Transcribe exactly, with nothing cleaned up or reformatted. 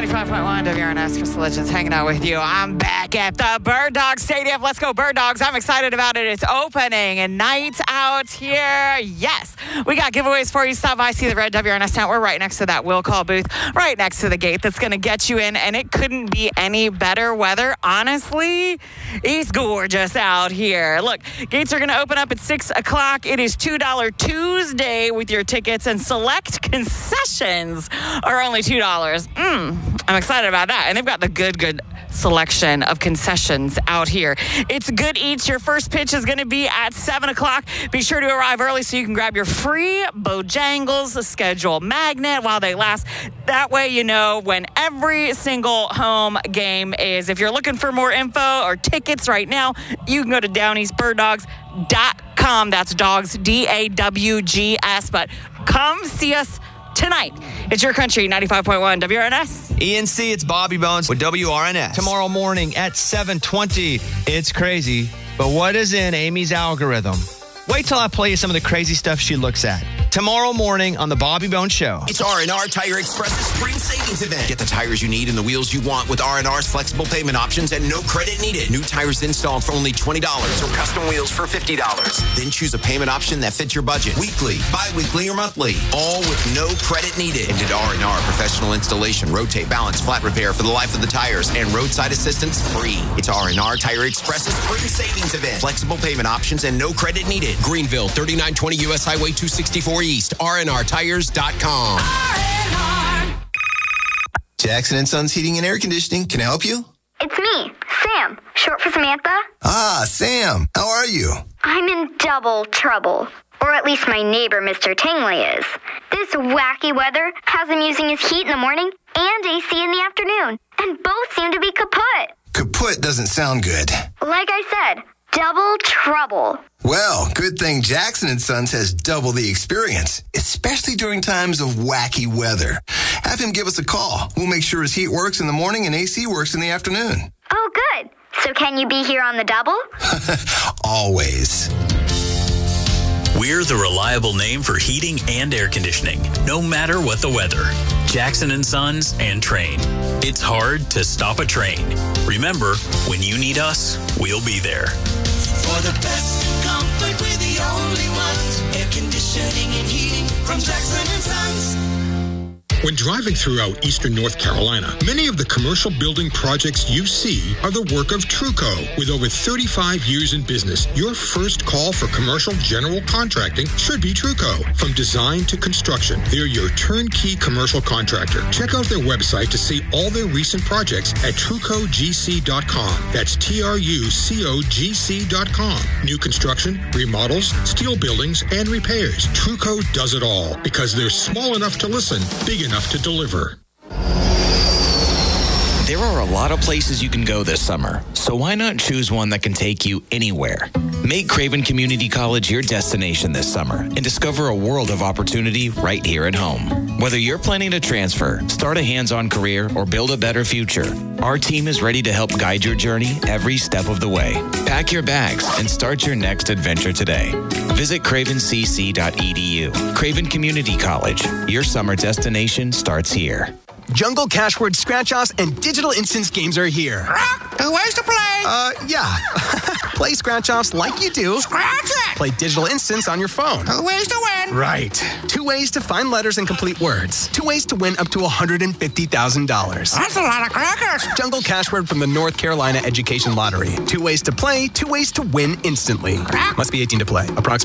ninety-five point one W R N S, Crystal Legends hanging out with you. I'm back at the Bird Dog Stadium. Let's go Bird Dogs. I'm excited about it. It's opening and night out here. Yes, we got giveaways for you. Stop by, see the red W R N S tent. We're right next to that will call booth, right next to the gate that's going to get you in, and it couldn't be any better weather. Honestly, it's gorgeous out here. Look, gates are going to open up at six o'clock. It is two dollars Tuesday with your tickets, and select concessions are only two dollars. Mm, I'm excited about that. And they've got the good, good selection of concessions out here. It's Good Eats. Your first pitch is going to be at seven o'clock. Be sure to arrive early so you can grab your free Bojangles schedule magnet while they last. That way you know when every single home game is. If you're looking for more info or tickets right now, you can go to down east bird dogs dot com. That's dogs, D A W G S. But come see us tonight. It's Your Country, ninety-five point one W R N S. E N C, it's Bobby Bones with W R N S. Tomorrow morning at seven twenty. It's crazy, but what is in Amy's algorithm? Wait till I play you some of the crazy stuff she looks at. Tomorrow morning on the Bobby Bones Show. It's R and R Tire Express's spring savings event. Get the tires you need and the wheels you want with R and R's flexible payment options and no credit needed. New tires installed for only twenty dollars or custom wheels for fifty dollars. Then choose a payment option that fits your budget. Weekly, bi-weekly, or monthly. All with no credit needed. And at R and R, professional installation, rotate, balance, flat repair for the life of the tires, and roadside assistance free. It's R and R Tire Express's spring savings event. Flexible payment options and no credit needed. Greenville, thirty-nine twenty U S Highway two sixty-four East, R N R tires dot com. R and R. Jackson and Sons Heating and Air Conditioning. Can I help you? It's me, Sam, short for Samantha. Ah, Sam. How are you? I'm in double trouble. Or at least my neighbor, Mister Tingley, is. This wacky weather has him using his heat in the morning and A C in the afternoon. And both seem to be kaput. Kaput doesn't sound good. Like I said, double trouble. Well, good thing Jackson and Sons has double the experience, especially during times of wacky weather. Have him give us a call. We'll make sure his heat works in the morning and A C works in the afternoon. Oh, good. So can you be here on the double? Always. We're the reliable name for heating and air conditioning, no matter what the weather. Jackson and Sons and Train. It's hard to stop a train. Remember, when you need us, we'll be there. For the best in comfort, we're the only ones. Air conditioning and heating from Jackson and Sons. When driving throughout eastern North Carolina, many of the commercial building projects you see are the work of Truco. With over thirty-five years in business, your first call for commercial general contracting should be Truco. From design to construction, they're your turnkey commercial contractor. Check out their website to see all their recent projects at truco g c dot com. That's T R U C O G C dot com. New construction, remodels, steel buildings, and repairs. Truco does it all because they're small enough to listen, big enough to deliver. There are a lot of places you can go this summer, so why not choose one that can take you anywhere? Make Craven Community College your destination this summer and discover a world of opportunity right here at home. Whether you're planning to transfer, start a hands-on career, or build a better future, our team is ready to help guide your journey every step of the way. Pack your bags and start your next adventure today. Visit craven c c dot e d u. Craven Community College, your summer destination starts here. Jungle Cashword Scratch-Offs and Digital Instance games are here. Two ways to play. Uh, yeah. Play Scratch-Offs like you do. Scratch it. Play Digital Instance on your phone. Two ways to win. Right. Two ways to find letters and complete words. Two ways to win up to one hundred fifty thousand dollars. That's a lot of crackers. Jungle Cashword from the North Carolina Education Lottery. Two ways to play, two ways to win instantly. Must be eighteen to play. Approximately